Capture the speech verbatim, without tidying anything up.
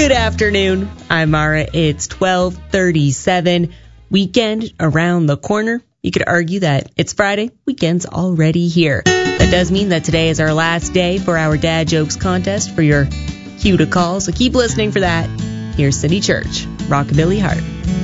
Good afternoon. I'm Mara. It's twelve thirty-seven. Weekend around the corner. You could argue that it's Friday. Weekend's already here. That does mean that today is our last day for our Dad Jokes contest for your cue to call. So keep listening for that. Here's City Church, Rockabilly Heart.